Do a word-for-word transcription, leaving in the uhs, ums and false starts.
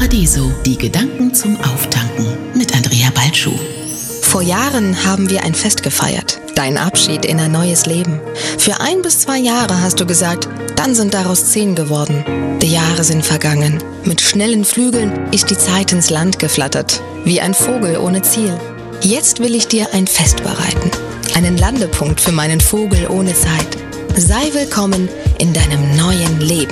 Paradiso, die Gedanken zum Auftanken mit Andrea Balschuh. Vor Jahren haben wir ein Fest gefeiert. Dein Abschied in ein neues Leben. Für ein bis zwei Jahre hast du gesagt, dann sind daraus zehn geworden. Die Jahre sind vergangen. Mit schnellen Flügeln ist die Zeit ins Land geflattert. Wie ein Vogel ohne Ziel. Jetzt will ich dir ein Fest bereiten. Einen Landepunkt für meinen Vogel ohne Zeit. Sei willkommen in deinem neuen Leben.